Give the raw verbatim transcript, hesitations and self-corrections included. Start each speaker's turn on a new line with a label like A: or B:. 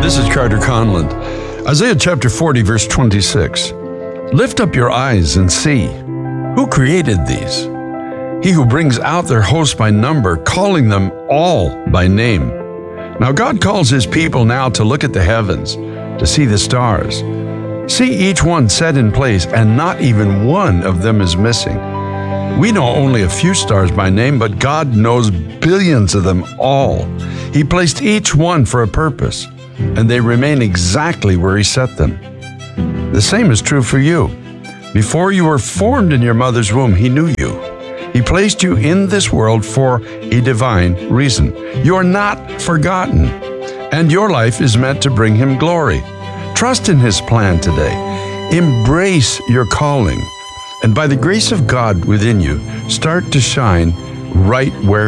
A: This is Carter Conlon. Isaiah chapter forty, verse twenty-six. Lift up your eyes and see. Who created these? He who brings out their hosts by number, calling them all by name. Now God calls his people now to look at the heavens, to see the stars. See each one set in place, and not even one of them is missing. We know only a few stars by name, but God knows billions of them all. He placed each one for a purpose, and they remain exactly where he set them. The same is true for you. Before you were formed in your mother's womb, he knew you. He placed you in this world for a divine reason. You are not forgotten, and your life is meant to bring him glory. Trust in his plan today. Embrace your calling, and by the grace of God within you, start to shine right where